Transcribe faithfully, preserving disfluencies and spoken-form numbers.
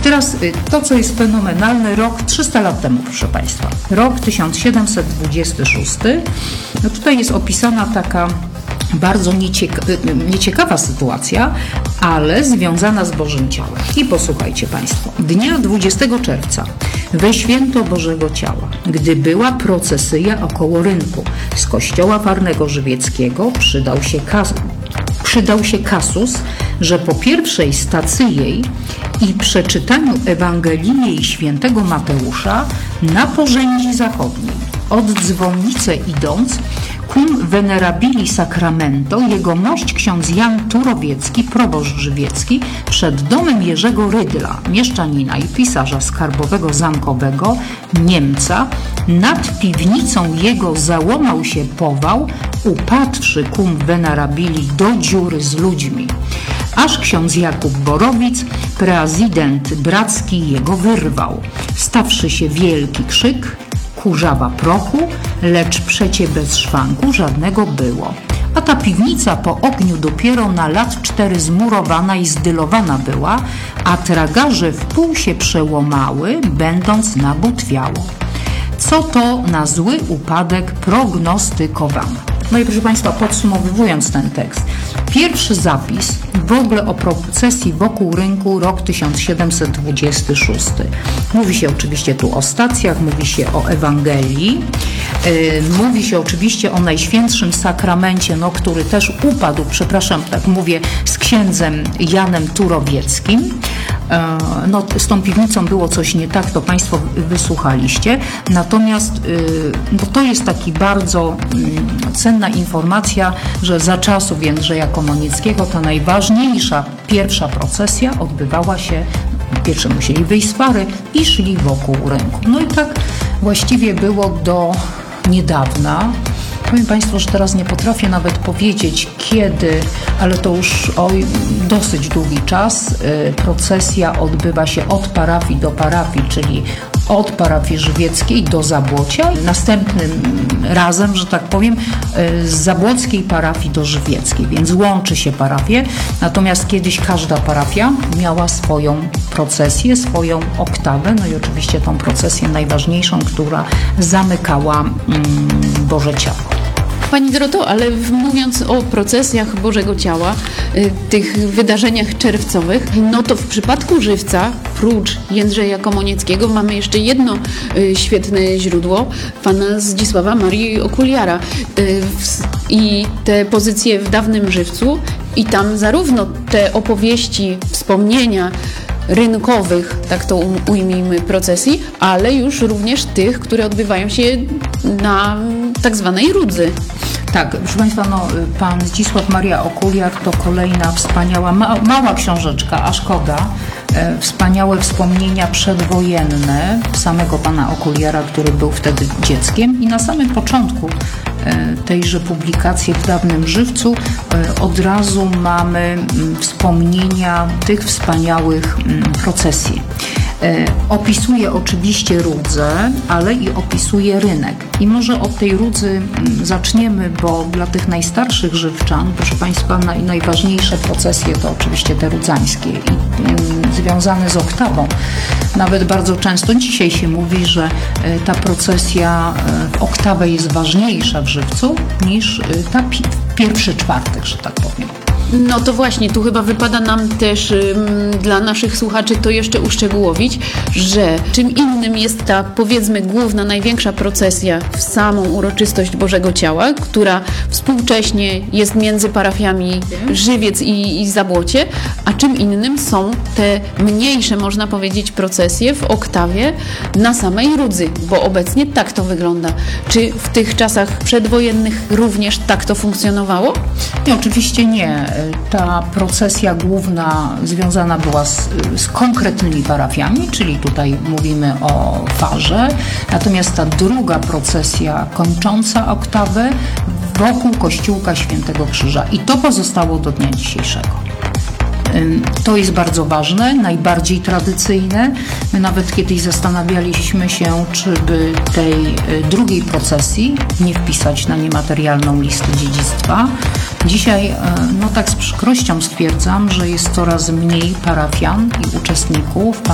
Teraz to, co jest fenomenalne, rok trzysta lat temu, proszę Państwa. Rok tysiąc siedemset dwudziesty szósty. No tutaj jest opisana taka bardzo niecieka- nieciekawa sytuacja, ale związana z Bożym Ciałem. I posłuchajcie Państwo. Dnia dwudziestego czerwca we święto Bożego Ciała, gdy była procesyja około rynku z kościoła Farnego Żywieckiego, przydał się, kas- przydał się kasus, że po pierwszej stacji jej i przeczytaniu Ewangelii świętego Mateusza na Porzędzi Zachodniej, od dzwonnicy idąc, cum venerabili sacramento, jegomość ksiądz Jan Turowiecki, proboszcz żywiecki, przed domem Jerzego Rydla, mieszczanina i pisarza skarbowego zamkowego, Niemca, nad piwnicą jego załamał się pował, upadłszy cum venerabili do dziury z ludźmi. Aż ksiądz Jakub Borowic, prezydent bracki, jego wyrwał. Stawszy się wielki krzyk, kurzawa prochu, lecz przecie bez szwanku żadnego było. A ta piwnica po ogniu dopiero na lat cztery zmurowana i zdylowana była, a tragarze w pół się przełomały, będąc nabutwiało. Co to na zły upadek prognostykowano? No i proszę Państwa, podsumowując ten tekst, pierwszy zapis w ogóle o procesji wokół rynku, rok tysiąc siedemset dwudziesty szósty. Mówi się oczywiście tu o stacjach, mówi się o Ewangelii, yy, mówi się oczywiście o Najświętszym Sakramencie, no, który też upadł, przepraszam, tak mówię, z księdzem Janem Turowieckim. Yy, no, z tą piwnicą było coś nie tak, to Państwo wysłuchaliście. Natomiast yy, no, to jest taki bardzo yy, cenna informacja, że za czasów Jędrzeja Komonickiego ta najważniejsza pierwsza procesja odbywała się, pierwsze musieli wyjść z fary i szli wokół rynku. No i tak właściwie było do niedawna. Powiem Państwu, że teraz nie potrafię nawet powiedzieć kiedy, ale to już oj, dosyć długi czas. Procesja odbywa się od parafii do parafii, czyli od parafii żywieckiej do Zabłocia. Następnym razem, że tak powiem, z zabłockiej parafii do żywieckiej, więc łączy się parafie. Natomiast kiedyś każda parafia miała swoją procesję, swoją oktawę, no i oczywiście tą procesję najważniejszą, która zamykała mm, Boże Ciało. Pani Doroto, ale mówiąc o procesjach Bożego Ciała, tych wydarzeniach czerwcowych, no to w przypadku żywca, prócz Jędrzeja Komonickiego, mamy jeszcze jedno świetne źródło, pana Zdzisława Marii Okuliara. I te pozycje w dawnym żywcu, i tam zarówno te opowieści, wspomnienia rynkowych, tak to ujmijmy, procesji, ale już również tych, które odbywają się na tak zwanej Rudzy. Tak, proszę Państwa, no, pan Zdzisław Maria Okuliar to kolejna wspaniała, ma, mała książeczka, a szkoda, e, wspaniałe wspomnienia przedwojenne samego pana Okuliara, który był wtedy dzieckiem, i na samym początku e, tejże publikacji w dawnym żywcu e, od razu mamy m, wspomnienia tych wspaniałych m, procesji. E, opisuje oczywiście Rudzę, ale i opisuje rynek. I może od tej Rudzy m, zaczniemy, bo dla tych najstarszych żywczan, proszę Państwa, naj, najważniejsze procesje to oczywiście te rudzańskie i m, związane z oktawą. Nawet bardzo często dzisiaj się mówi, że e, ta procesja e, w oktawę jest ważniejsza w żywcu niż e, ta pi- pierwszy czwartek, że tak powiem. No to właśnie, tu chyba wypada nam też ym, dla naszych słuchaczy to jeszcze uszczegółowić, że czym innym jest ta, powiedzmy, główna, największa procesja w samą uroczystość Bożego Ciała, która współcześnie jest między parafiami Żywiec i, i Zabłocie, a czym innym są te mniejsze, można powiedzieć, procesje w oktawie na samej Rudzy, bo obecnie tak to wygląda. Czy w tych czasach przedwojennych również tak to funkcjonowało? Nie, oczywiście nie. Ta procesja główna związana była z, z konkretnymi parafiami, czyli tutaj mówimy o farze, natomiast ta druga procesja kończąca oktawę wokół kościółka Świętego Krzyża, i to pozostało do dnia dzisiejszego. To jest bardzo ważne, najbardziej tradycyjne. My nawet kiedyś zastanawialiśmy się, czy by tej drugiej procesji nie wpisać na niematerialną listę dziedzictwa. Dzisiaj, no tak z przykrością stwierdzam, że jest coraz mniej parafian i uczestników. Pan